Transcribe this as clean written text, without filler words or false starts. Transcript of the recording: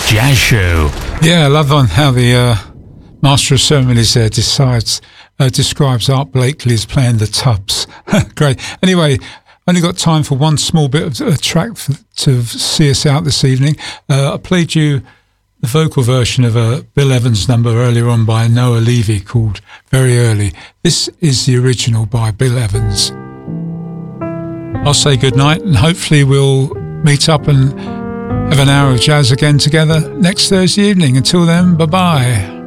Jazz Show. Yeah, I love on how the Master of Ceremonies there describes Art Blakey as playing the tubs. Great. Anyway, only got time for one small bit of a track to see us out this evening. I played you the vocal version of a Bill Evans number earlier on by Noah Levy called Very Early. This is the original by Bill Evans. I'll say goodnight and hopefully we'll meet up and have an hour of jazz again together next Thursday evening. Until then, bye-bye.